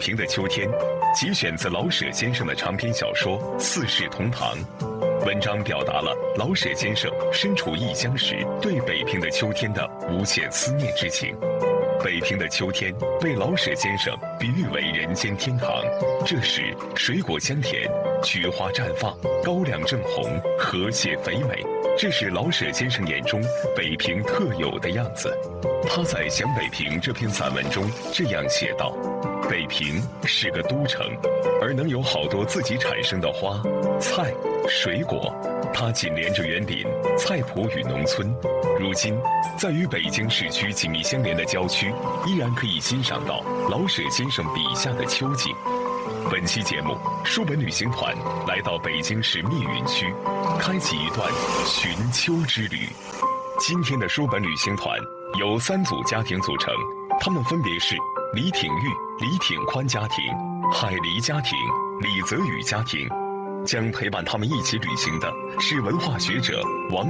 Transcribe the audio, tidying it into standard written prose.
平的秋天》，节选自老舍先生的长篇小说《四世同堂》。文章表达了老舍先生身处异乡时对北平的秋天的无限思念之情。北平的秋天被老舍先生比喻为人间天堂，这时水果香甜，菊花绽放，高粱正红，和谐肥美，这是老舍先生眼中北平特有的样子。他在《想北平》这篇散文中这样写道：北平是个都城，而能有好多自己产生的花、菜、水果，它紧连着园林、菜圃与农村。如今，在与北京市区紧密相连的郊区，依然可以欣赏到老舍先生笔下的秋景。本期节目，书本旅行团来到北京市密云区，开启一段寻秋之旅。今天的书本旅行团由3组家庭组成，他们分别是李挺玉、李挺宽家庭、海狸家庭、李泽宇家庭。将陪伴他们一起旅行的是文化学者王